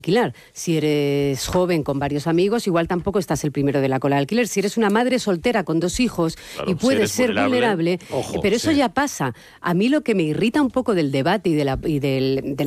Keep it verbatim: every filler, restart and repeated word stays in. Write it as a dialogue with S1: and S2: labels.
S1: alquilar. Si eres joven con varios amigos, igual tampoco estás el primero de la cola de alquiler. Si eres una madre soltera con dos hijos claro, y puedes si ser vulnerable, vulnerable ojo, pero eso sí. ya pasa. A mí lo que me irrita un poco del debate y, de la, y del, del